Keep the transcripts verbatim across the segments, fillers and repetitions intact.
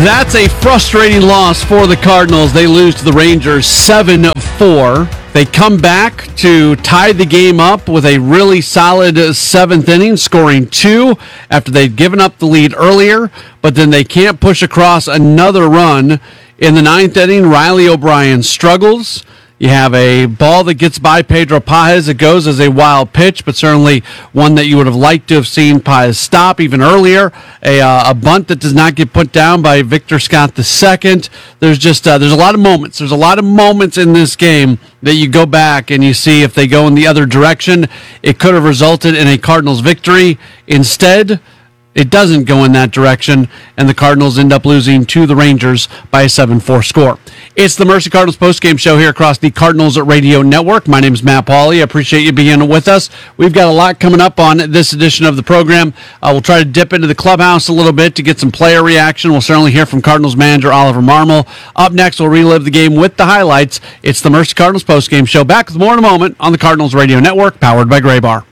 That's a frustrating loss for the Cardinals. They lose to the Rangers seven four. They come back to tie the game up with a really solid seventh inning, scoring two after they'd given up the lead earlier, but then they can't push across another run. In the ninth inning, Riley O'Brien struggles. You have a ball that gets by Pedro Paez. It goes as a wild pitch, but certainly one that you would have liked to have seen Paez stop even earlier. A, uh, a bunt that does not get put down by Victor Scott the second. There's just uh, there's a lot of moments. There's a lot of moments in this game that you go back and you see if they go in the other direction, it could have resulted in a Cardinals victory. Instead, it doesn't go in that direction, and the Cardinals end up losing to the Rangers by a seven four score. It's the Mercy Cardinals postgame show here across the Cardinals Radio Network. My name is Matt Pauley. I appreciate you being with us. We've got a lot coming up on this edition of the program. Uh, we'll try to dip into the clubhouse a little bit to get some player reaction. We'll certainly hear from Cardinals manager Oliver Marmol. Up next, we'll relive the game with the highlights. It's the Mercy Cardinals postgame show. Back with more in a moment on the Cardinals Radio Network, powered by Gray Bar.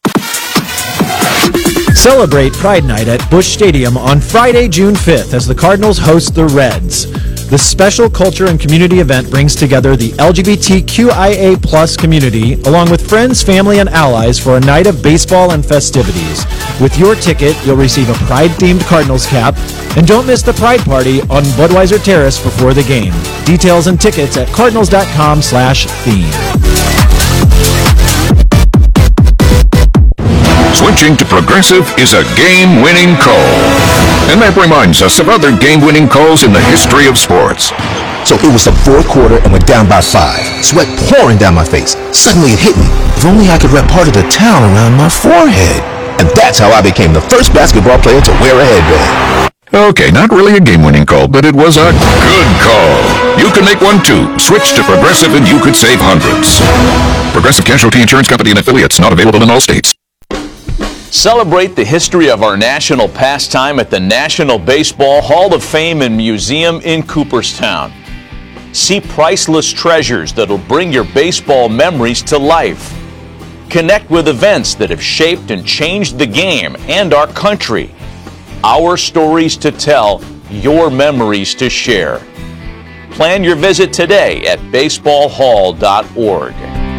Celebrate Pride Night at Busch Stadium on Friday, June fifth, as the Cardinals host the Reds. This special culture and community event brings together the L G B T Q I A plus community, along with friends, family, and allies for a night of baseball and festivities. With your ticket, you'll receive a Pride-themed Cardinals cap, and don't miss the Pride Party on Budweiser Terrace before the game. Details and tickets at cardinals.com slash theme. Switching to Progressive is a game-winning call. And that reminds us of other game-winning calls in the history of sports. So it was the fourth quarter and we're down by five. Sweat pouring down my face. Suddenly it hit me. If only I could wrap part of the towel around my forehead. And that's how I became the first basketball player to wear a headband. Okay, not really a game-winning call, but it was a good call. You can make one too. Switch to Progressive and you could save hundreds. Progressive Casualty Insurance Company and affiliates, not available in all states. Celebrate the history of our national pastime at the National Baseball Hall of Fame and Museum in Cooperstown. See priceless treasures that'll bring your baseball memories to life. Connect with events that have shaped and changed the game and our country. Our stories to tell, your memories to share. Plan your visit today at baseball hall dot org.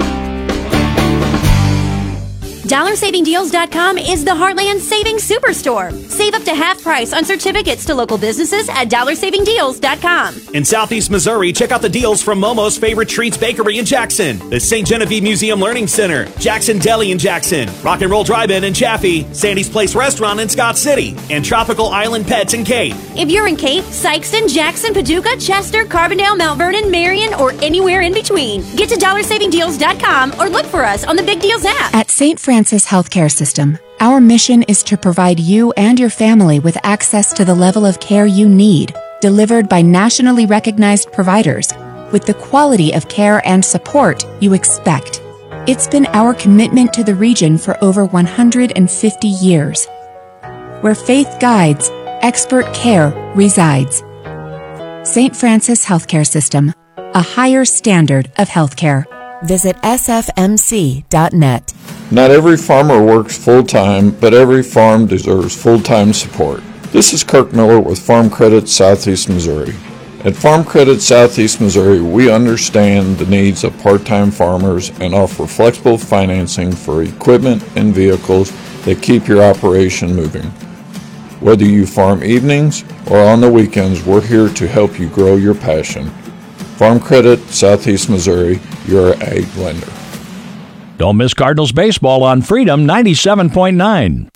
dollar saving deals dot com is the Heartland Savings Superstore. Save up to half price on certificates to local businesses at dollar saving deals dot com. In Southeast Missouri, check out the deals from Momo's Favorite Treats Bakery in Jackson, the Saint Genevieve Museum Learning Center, Jackson Deli in Jackson, Rock and Roll Drive-In in Chaffee, Sandy's Place Restaurant in Scott City, and Tropical Island Pets in Cape. If you're in Cape, Sykeston, Jackson, Paducah, Chester, Carbondale, Mount Vernon, Marion, or anywhere in between, get to dollar saving deals dot com or look for us on the Big Deals app. At Saint Francis Healthcare System, our mission is to provide you and your family with access to the level of care you need, delivered by nationally recognized providers, with the quality of care and support you expect. It's been our commitment to the region for over one hundred fifty years. Where faith guides, expert care resides. Saint Francis Healthcare System, a higher standard of healthcare. Visit S F M C dot net. Not every farmer works full-time, but every farm deserves full-time support. This is Kirk Miller with Farm Credit Southeast Missouri. At Farm Credit Southeast Missouri, we understand the needs of part-time farmers and offer flexible financing for equipment and vehicles that keep your operation moving. Whether you farm evenings or on the weekends, we're here to help you grow your passion. Farm Credit Southeast Missouri, your ag lender. Don't miss Cardinals baseball on Freedom ninety-seven point nine.